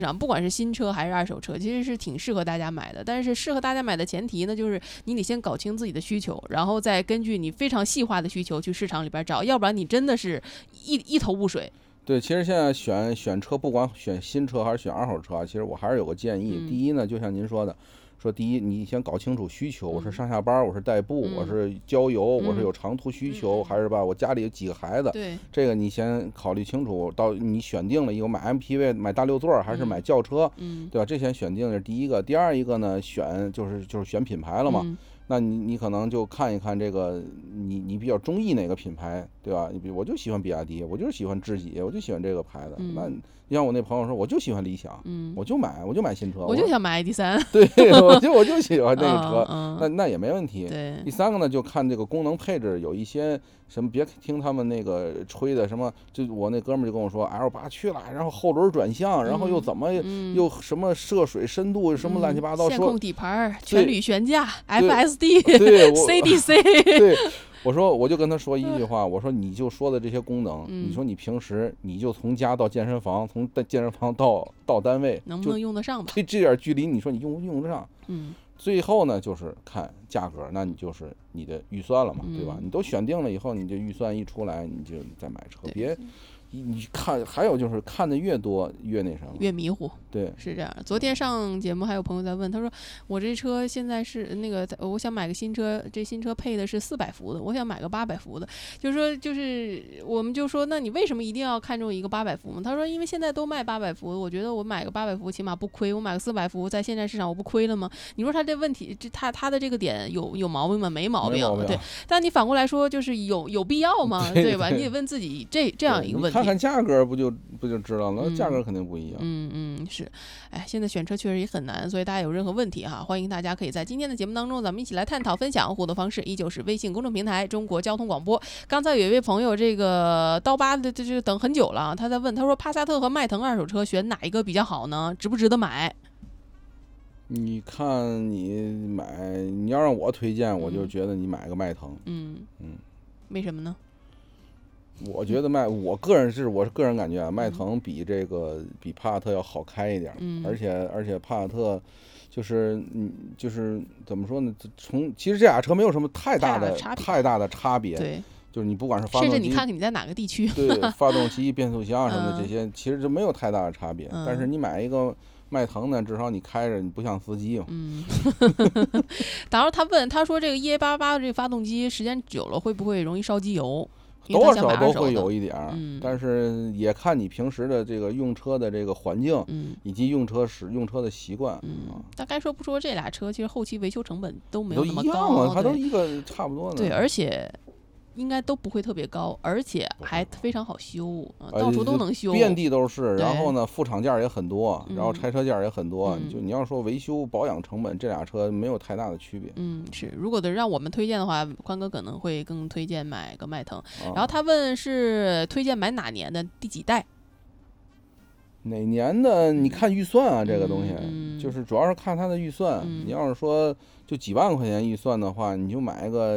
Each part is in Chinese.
场，不管是新车还是二手车，其实是挺适合大家买的。但是适合大家买的前提呢，就是你得先搞清自己的需求，然后再根据你非常细化的需求去市场里边找，要不然你真的是一头雾水。 对，其实现在选车，不管选新车还是选二手车，其实我还是有个建议。第一呢，就像您说的，说第一，你先搞清楚需求，我是上下班，我是代步，我是郊游，我是有长途需求，还是吧，我家里有几个孩子， 对， 这个你先考虑清楚。到你选定了以后，买 MPV 买大6座还是买轿车，对吧？这先选定是第一个。第二一个呢，就是选品牌了嘛。那你可能就看一看这个，你比较中意哪个品牌，对吧？你比如我就喜欢比亚迪，我就喜欢智己，我就喜欢这个牌子。那你像我那朋友说，我就喜欢理想，我就买新车， 我就想买 ID3。 对，我就喜欢那个车，那也没问题。 对。 第三个呢，就看这个功能配置，有一些什么，别听他们那个吹的什么，就我那哥们就跟我说 L8去了，然后后轮转向，然后又怎么又什么涉水深度什么乱七八糟， 线控底盘，全铝悬架 ，FSD， 对 CDC。 对，我就跟他说一句话，我说你就说的这些功能，你说你平时你就从家到健身房，从健身房到单位， 能不能用得上吧？ 这点距离，你说你用得上？最后呢，就是看价格，那你就是你的预算了嘛，对吧？你都选定了以后，你这预算一出来，你就再买车，别。你看，还有就是看的越多越那什么， 越迷糊。 对， 是这样。昨天上节目还有朋友在问，他说我这车现在是那个，我想买个新车，这新车配的是400伏的，我想买个800伏的。就是我们就说，那你为什么一定要看中一个800伏吗？他说因为现在都卖800伏，我觉得我买个800伏起码不亏，我买个400伏在现在市场我不亏了吗？你说他这问题，他的这个点有毛病吗？没毛病。对。但你反过来说，就是有必要吗？对吧？你得问自己这样一个问题。 看看价格不就知道了？价格肯定不一样。 是。哎，现在选车确实也很难，所以大家有任何问题哈，欢迎大家可以在今天的节目当中，咱们一起来探讨分享。互动方式依旧是微信公众平台中国交通广播。刚才有一位朋友，这个刀疤的这等很久了，他在问，他说帕萨特和迈腾二手车选哪一个比较好呢？值不值得买？ 你看你要让我推荐，我就觉得你买个迈腾。 为什么呢？ 我觉得我个人感觉啊，迈腾比帕萨特要好开一点，而且帕萨特就是怎么说呢？其实这俩车没有什么太大的差别， 对， 就是你不管是发动机， 甚至你看看你在哪个地区， 对，发动机、变速箱什么的这些，其实就没有太大的差别。但是你买一个迈腾呢，至少你开着你不像司机。 当然他说这个 EA88 这个发动机时间久了会不会容易烧机油？ 多少都会有一点，但是也看你平时的这个用车的这个环境，以及用车的习惯。 大概说不说这俩车，其实后期维修成本都没有那么高， 都一样啊，它都一个差不多的。 对，而且应该都不会特别高，而且还非常好修，到处都能修， 遍地都是。然后呢，副厂件也很多，然后拆车件也很多。你要说维修保养成本，这俩车没有太大的区别。 是。如果让我们推荐的话，宽哥可能会更推荐买个迈腾。然后他问是推荐买哪年的，第几代？ 哪年的？你看预算啊，这个东西就是主要是看他的预算。你要是说就几万块钱预算的话，你就买个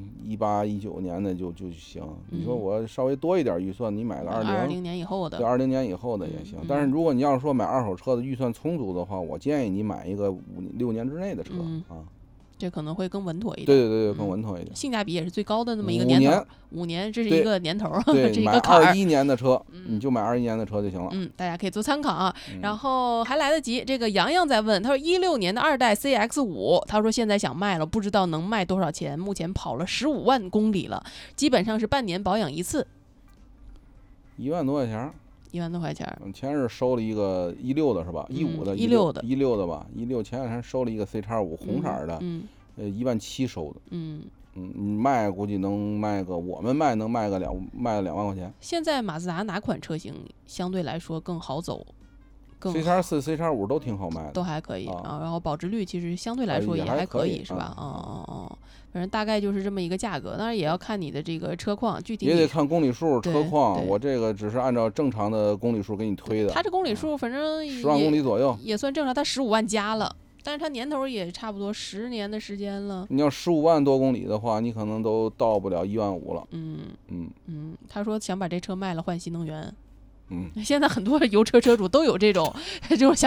18、19年的就行。你说我稍微多一点预算，你买个 20年以后的， 对，20年以后的也行。但是如果你要是说买二手车的预算充足的话，我建议你买一个5、6年之内的车啊。 这可能会更稳妥一点。 对，更稳妥一点。 性价比也是最高的那么一个年头。5年，这是一个年头，这是一个坎儿。 买21年的车，你就买21年的车就行了。 大家可以做参考啊。然后还来得及。这个洋洋在问，他说16年的2代 CX5，他说现在想卖了，不知道能卖多少钱。目前跑了15万公里了，基本上是半年保养一次。 1万多块钱。 1万多块钱。 前日收了一个16的是吧？15的16的吧，16前两天收了一个 C-5红色的，1万7收的。卖估计能卖个，我们能卖个2万块钱。 现在马自达哪款车型相对来说更好走 ？C-4、C-5都挺好卖的， 都还可以啊。然后保值率其实相对来说也还可以，是吧？反正大概就是这么一个价格，当然也要看你的这个车况，具体也得看公里数、车况。我这个只是按照正常的公里数给你推的。 它这公里数反正 10万公里左右， 也算正常。它15万加了，但是它年头也差不多10年的时间了。 你要15万多公里的话，你可能都到不了1万5了。 他说想把这车卖了换新能源。 嗯， 现在很多油车车主都有这种想